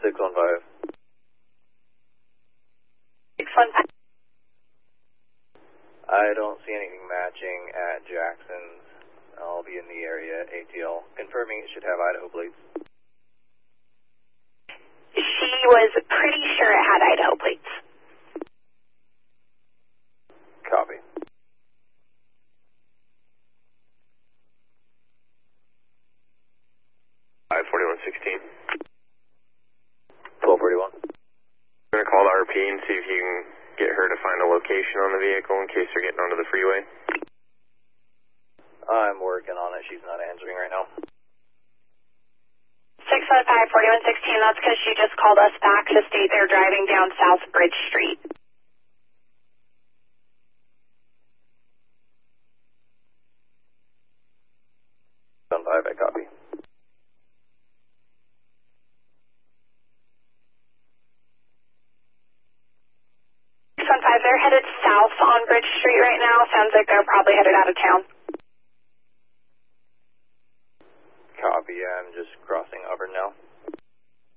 615. 615. I don't see anything matching at Jackson's. I'll be in the area, ATL. Confirming it should have Idaho plates. She was pretty sure it had Idaho plates. Copy. I-4116. 1241. I'm going to call the RP and see if you can get her to find a location on the vehicle in case they're getting onto the freeway. I'm working on it. She's not answering right now. 615, 4116, that's because she just called us back to state they're driving down South Bridge Street. On 5, I copy. They're headed south on Bridge Street right now. Sounds like they're probably headed out of town. Copy, I'm just crossing over now.